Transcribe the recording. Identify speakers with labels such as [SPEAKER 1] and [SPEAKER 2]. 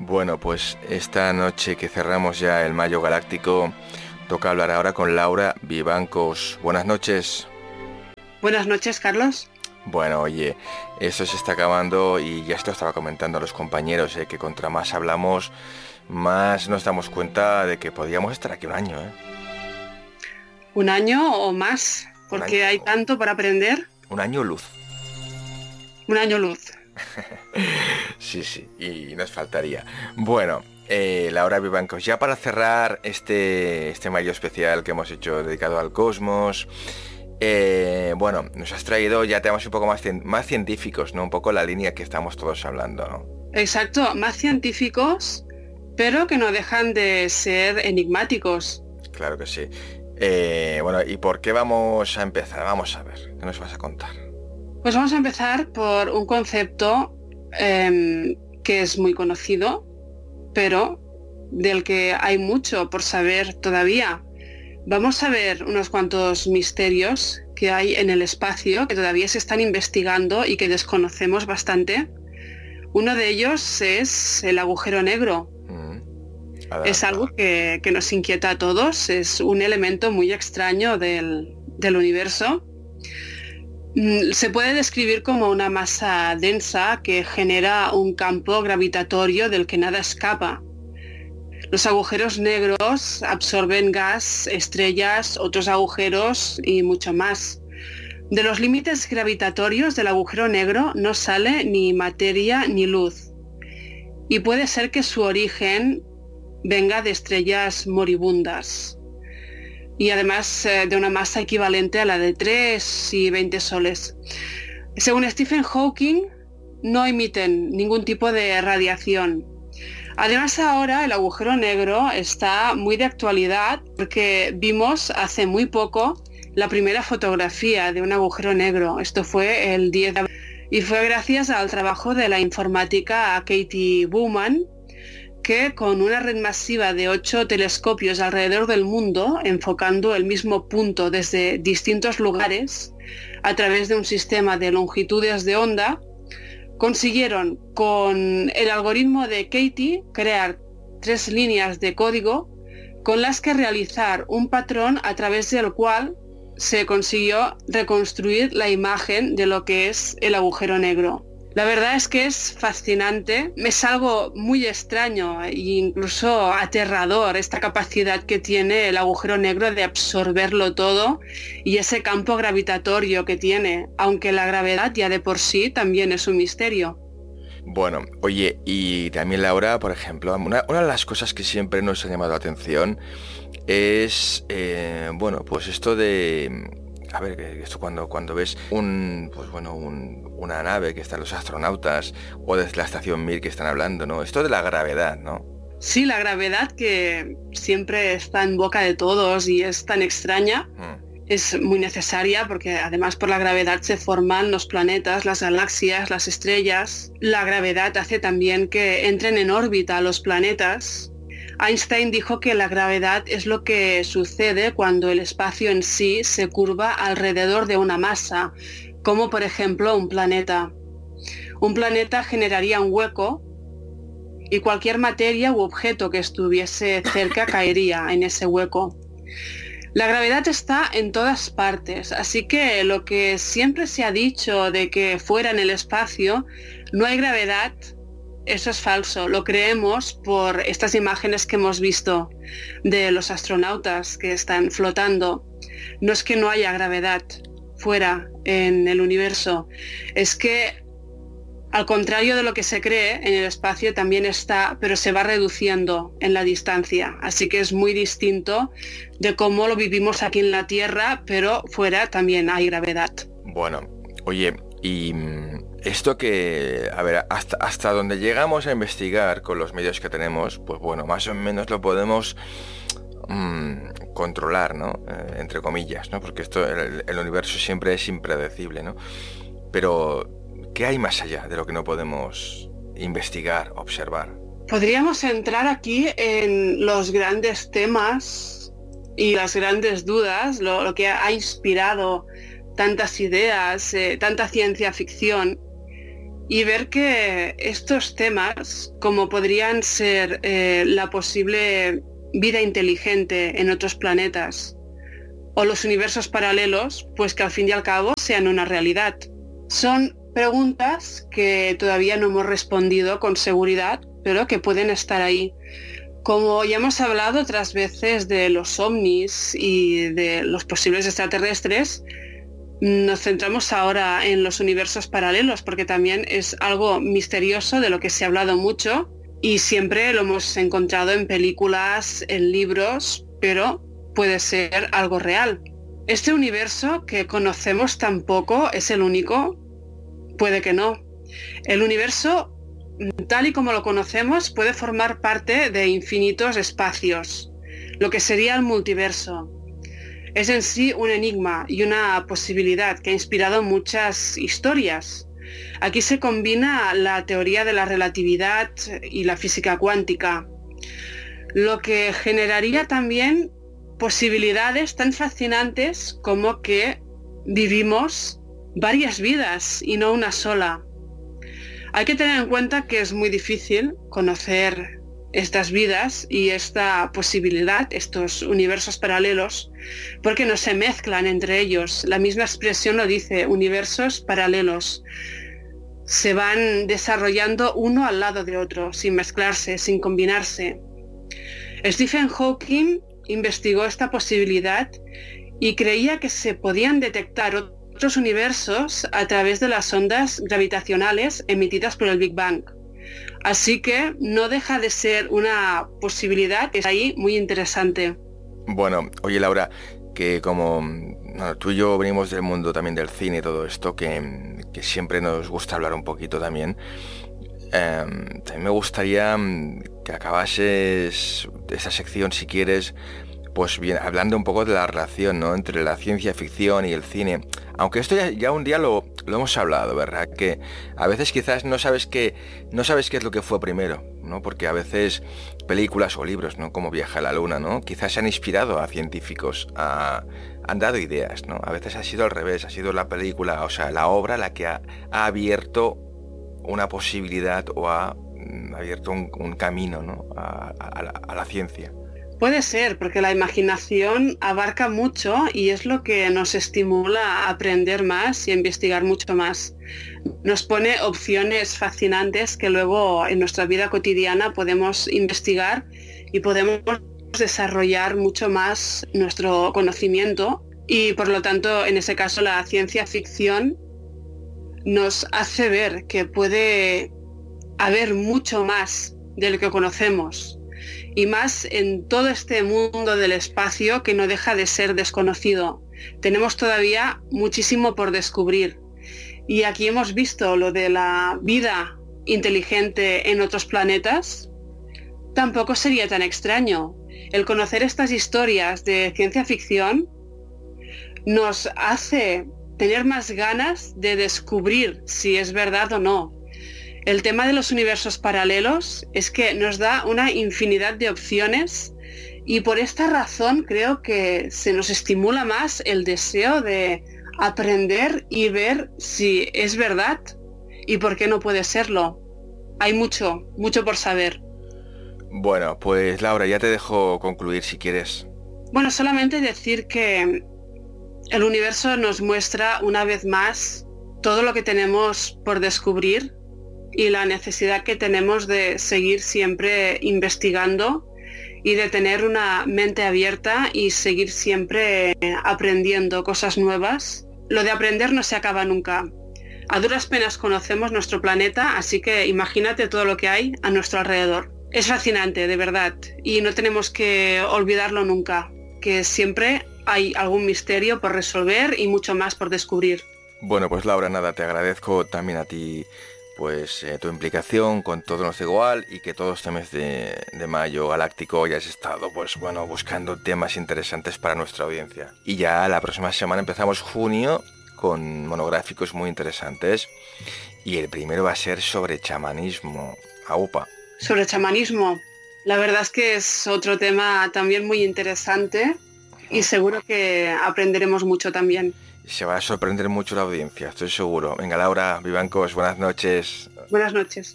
[SPEAKER 1] Bueno, pues esta noche que cerramos ya el Mayo Galáctico, toca hablar ahora con Laura Vivancos. Buenas noches.
[SPEAKER 2] Buenas noches, Carlos.
[SPEAKER 1] Bueno, oye, esto se está acabando y ya esto estaba comentando a los compañeros, que contra más hablamos, más nos damos cuenta de que podíamos estar aquí un año, ¿eh?
[SPEAKER 2] ¿Un año o más?
[SPEAKER 1] Un año,
[SPEAKER 2] Porque hay tanto para aprender.
[SPEAKER 1] un año luz.
[SPEAKER 2] Un año luz.
[SPEAKER 1] Sí, sí, y nos faltaría. Bueno, Laura Vivancos, ya para cerrar este mayo especial que hemos hecho dedicado al cosmos, bueno, nos has traído ya temas un poco más científicos, ¿no? Un poco la línea que estamos todos hablando, ¿no?
[SPEAKER 2] Exacto, más científicos, pero que no dejan de ser enigmáticos.
[SPEAKER 1] Claro que sí. Bueno, ¿y por qué vamos a empezar? Vamos a ver, ¿qué nos vas a contar?
[SPEAKER 2] Pues vamos a empezar por un concepto que es muy conocido, pero del que hay mucho por saber todavía. Vamos a ver unos cuantos misterios que hay en el espacio que todavía se están investigando y que desconocemos bastante. Uno de ellos es el agujero negro. Es algo que nos inquieta a todos, es un elemento muy extraño del universo. Se puede describir como una masa densa que genera un campo gravitatorio del que nada escapa. Los agujeros negros absorben gas, estrellas, otros agujeros y mucho más. De los límites gravitatorios del agujero negro no sale ni materia ni luz. Y puede ser que su origen venga de estrellas moribundas. Y además de una masa equivalente a la de 3 y 20 soles. Según Stephen Hawking, no emiten ningún tipo de radiación. Además ahora el agujero negro está muy de actualidad porque vimos hace muy poco la primera fotografía de un agujero negro. Esto fue el 10 de abril y fue gracias al trabajo de la informática Katie Bowman, que con una red masiva de 8 telescopios alrededor del mundo, enfocando el mismo punto desde distintos lugares, a través de un sistema de longitudes de onda, consiguieron con el algoritmo de Katie crear 3 líneas de código con las que realizar un patrón a través del cual se consiguió reconstruir la imagen de lo que es el agujero negro. La verdad es que es fascinante, es algo muy extraño e incluso aterrador esta capacidad que tiene el agujero negro de absorberlo todo y ese campo gravitatorio que tiene, aunque la gravedad ya de por sí también es un misterio.
[SPEAKER 1] Bueno, oye, y también Laura, por ejemplo, una de las cosas que siempre nos ha llamado la atención es, bueno, pues esto de... A ver, esto cuando ves una nave que están los astronautas o desde la estación Mir que están hablando, ¿no? Esto de la gravedad, ¿no?
[SPEAKER 2] Sí, la gravedad que siempre está en boca de todos y es tan extraña, es muy necesaria porque además por la gravedad se forman los planetas, las galaxias, las estrellas. La gravedad hace también que entren en órbita los planetas. Einstein dijo que la gravedad es lo que sucede cuando el espacio en sí se curva alrededor de una masa, como por ejemplo un planeta. Un planeta generaría un hueco y cualquier materia u objeto que estuviese cerca caería en ese hueco. La gravedad está en todas partes, así que lo que siempre se ha dicho de que fuera en el espacio no hay gravedad, eso es falso. Lo creemos por estas imágenes que hemos visto de los astronautas que están flotando. No es que no haya gravedad fuera en el universo, es que al contrario de lo que se cree, en el espacio también está, pero se va reduciendo en la distancia. Así que es muy distinto de cómo lo vivimos aquí en la Tierra, pero fuera también hay gravedad.
[SPEAKER 1] Bueno, oye, y esto que, a ver, hasta donde llegamos a investigar con los medios que tenemos, pues bueno, más o menos lo podemos controlar, ¿no? Entre comillas, ¿no? Porque el universo siempre es impredecible, ¿no? Pero ¿qué hay más allá de lo que no podemos investigar, observar?
[SPEAKER 2] Podríamos entrar aquí en los grandes temas y las grandes dudas, lo que ha inspirado tantas ideas, tanta ciencia ficción. y ver que estos temas, como podrían ser la posible vida inteligente en otros planetas o los universos paralelos, pues que al fin y al cabo sean una realidad. Son preguntas que todavía no hemos respondido con seguridad, pero que pueden estar ahí. Como ya hemos hablado otras veces de los ovnis y de los posibles extraterrestres, nos centramos ahora en los universos paralelos porque también es algo misterioso de lo que se ha hablado mucho y siempre lo hemos encontrado en películas, en libros, pero puede ser algo real. ¿Este universo que conocemos tampoco es el único? Puede que no. El universo, tal y como lo conocemos, puede formar parte de infinitos espacios, lo que sería el multiverso. Es en sí un enigma y una posibilidad que ha inspirado muchas historias. Aquí se combina la teoría de la relatividad y la física cuántica, lo que generaría también posibilidades tan fascinantes como que vivimos varias vidas y no una sola. Hay que tener en cuenta que es muy difícil conocer estas vidas y esta posibilidad, estos universos paralelos, porque no se mezclan entre ellos. La misma expresión lo dice, universos paralelos. Se van desarrollando uno al lado de otro, sin mezclarse, sin combinarse. Stephen Hawking investigó esta posibilidad y creía que se podían detectar otros universos a través de las ondas gravitacionales emitidas por el Big Bang. Así que no deja de ser una posibilidad que es ahí muy interesante.
[SPEAKER 1] Bueno, oye Laura, que como tú y yo venimos del mundo también del cine y todo esto, que siempre nos gusta hablar un poquito también, también me gustaría que acabases esta sección, si quieres, pues bien, hablando un poco de la relación, ¿no?, entre la ciencia ficción y el cine. Aunque esto ya un día lo hemos hablado, ¿verdad? Que a veces quizás no sabes qué es lo que fue primero, ¿no? Porque a veces películas o libros, ¿no?, como Viaje a la Luna, ¿no?, quizás se han inspirado a científicos, han dado ideas, ¿no? A veces ha sido al revés, ha sido la película, o sea, la obra la que ha abierto una posibilidad o ha abierto un camino, ¿no?, a la ciencia.
[SPEAKER 2] Puede ser, porque la imaginación abarca mucho y es lo que nos estimula a aprender más y a investigar mucho más. Nos pone opciones fascinantes que luego en nuestra vida cotidiana podemos investigar y podemos desarrollar mucho más nuestro conocimiento y por lo tanto en ese caso la ciencia ficción nos hace ver que puede haber mucho más de lo que conocemos. Y más en todo este mundo del espacio que no deja de ser desconocido. Tenemos todavía muchísimo por descubrir. Y aquí hemos visto lo de la vida inteligente en otros planetas. Tampoco sería tan extraño. El conocer estas historias de ciencia ficción nos hace tener más ganas de descubrir si es verdad o no. El tema de los universos paralelos es que nos da una infinidad de opciones y por esta razón creo que se nos estimula más el deseo de aprender y ver si es verdad y por qué no puede serlo. Hay mucho por saber.
[SPEAKER 1] Bueno, pues Laura, ya te dejo concluir si quieres.
[SPEAKER 2] Bueno, solamente decir que el universo nos muestra una vez más todo lo que tenemos por descubrir y la necesidad que tenemos de seguir siempre investigando y de tener una mente abierta y seguir siempre aprendiendo cosas nuevas. Lo de aprender no se acaba nunca. A duras penas conocemos nuestro planeta, así que imagínate todo lo que hay a nuestro alrededor. Es fascinante, de verdad, y no tenemos que olvidarlo nunca, que siempre hay algún misterio por resolver y mucho más por descubrir.
[SPEAKER 1] Bueno, pues Laura, nada, te agradezco también a ti pues tu implicación con Todo nos da igual y que todo este mes de mayo galáctico hayas estado pues bueno buscando temas interesantes para nuestra audiencia. Y ya la próxima semana empezamos junio con monográficos muy interesantes y el primero va a ser sobre chamanismo. ¡Aupa!
[SPEAKER 2] Sobre chamanismo, la verdad es que es otro tema también muy interesante y seguro que aprenderemos mucho también.
[SPEAKER 1] Se va a sorprender mucho la audiencia, estoy seguro. Venga, Laura, Vivancos, buenas noches.
[SPEAKER 2] Buenas noches.